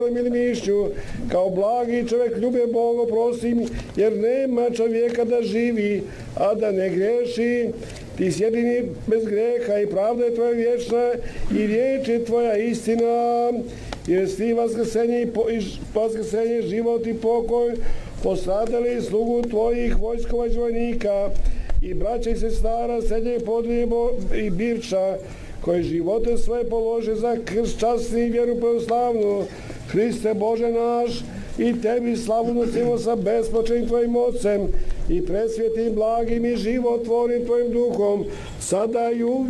ili mišlju, kao blagi čovjek ljube Boga, prosim, jer nema čovjeka da živi, a da ne greši. Ti si jedini bez greha i pravda je tvoja vječna i riječ je tvoja istina, jer si vaskrsenje, život i pokoj postradali slugu tvojih vojskova i vojnika i braća i sestara srednjeg podrinja i Birča, koji živote svoje polože za krst časni i vjeru pravoslavnu. Hriste Bože naš, i tebi slavu nosimo sa bespočenim tvojim ocem i presvjetim blagim i životvornim tvojim duhom, sada i uvijek.